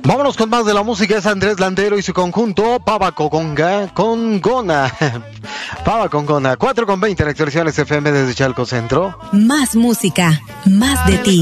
Vámonos con más de la música. Es Andrés Landero y su conjunto Pava Congona. Pava Congona, 4:20 en Expresiones FM desde Chalco Centro. Más música, más de ti.